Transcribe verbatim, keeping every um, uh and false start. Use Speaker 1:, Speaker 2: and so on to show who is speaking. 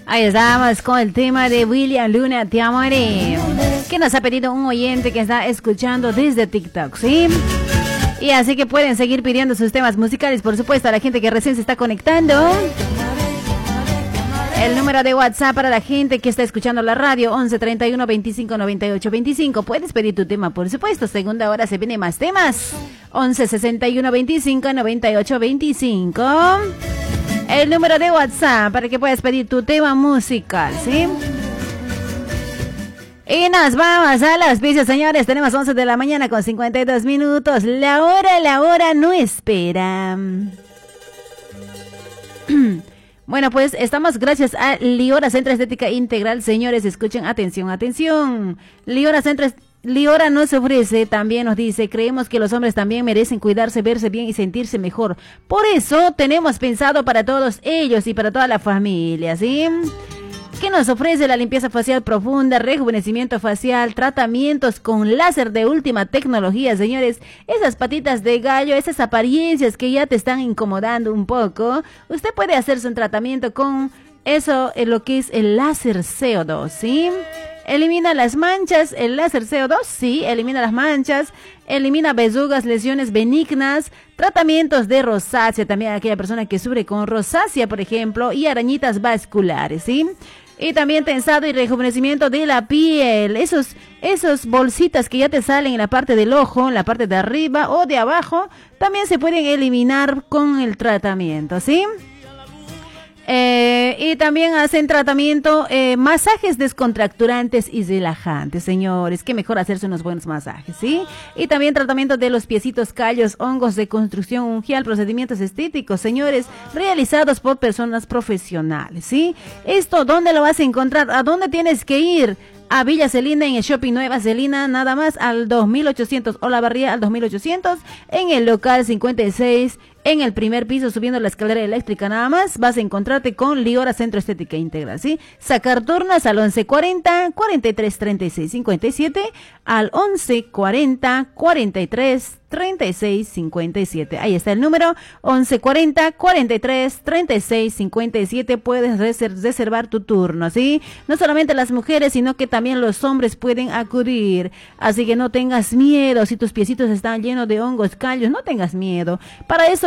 Speaker 1: Ahí estamos con el tema de William Luna, Te amaré, que nos ha pedido un oyente que está escuchando desde TikTok, ¿sí? Y así que pueden seguir pidiendo sus temas musicales, por supuesto, a la gente que recién se está conectando. El número de WhatsApp para la gente que está escuchando la radio, once treinta y uno veinticinco noventa y ocho veinticinco. Puedes pedir tu tema, por supuesto. Segunda hora se vienen más temas. once sesenta y uno veinticinco noventa y ocho veinticinco. El número de WhatsApp para que puedas pedir tu tema musical, ¿sí? Y nos vamos a los pisos, señores. Tenemos once de la mañana con cincuenta y dos minutos. La hora, la hora no espera. Bueno, pues estamos gracias a Liora Centro Estética Integral. Señores, escuchen, atención, atención. Liora Centro Liora nos ofrece, también nos dice, creemos que los hombres también merecen cuidarse, verse bien y sentirse mejor. Por eso tenemos pensado para todos ellos y para toda la familia, ¿sí? Que nos ofrece la limpieza facial profunda, rejuvenecimiento facial, tratamientos con láser de última tecnología, señores. Esas patitas de gallo, esas apariencias que ya te están incomodando un poco, usted puede hacerse un tratamiento con eso, en lo que es el láser C O dos, ¿sí? Elimina las manchas, el láser C O dos, sí, elimina las manchas, elimina verrugas, lesiones benignas, tratamientos de rosácea, también aquella persona que sufre con rosácea, por ejemplo, y arañitas vasculares, ¿sí? Y también tensado y rejuvenecimiento de la piel, esos, esos bolsitas que ya te salen en la parte del ojo, en la parte de arriba o de abajo, también se pueden eliminar con el tratamiento, ¿sí? Eh, y también hacen tratamiento, eh, masajes descontracturantes y relajantes, señores. Qué mejor hacerse unos buenos masajes, ¿sí? Y también tratamiento de los piecitos, callos, hongos de construcción ungial, procedimientos estéticos, señores, realizados por personas profesionales, ¿sí? Esto, ¿dónde lo vas a encontrar? ¿A dónde tienes que ir? A Villa Celina, en el Shopping Nueva Celina, nada más al dos mil ochocientos, Olavarría al dos mil ochocientos, en el local cincuenta y seis, en el primer piso, subiendo la escalera eléctrica nada más, vas a encontrarte con Liora Centro Estética Integral, ¿sí? Sacar turnos al once cuarenta, cuarenta y tres treinta y seis cincuenta y siete, al once cuarenta, cuarenta y tres treinta y seis cincuenta y siete. Ahí está el número, once cuarenta, cuarenta y tres treinta y seis cincuenta y siete. Puedes reservar tu turno, ¿sí? No solamente las mujeres, sino que también los hombres pueden acudir. Así que no tengas miedo, si tus piecitos están llenos de hongos, callos, no tengas miedo. Para eso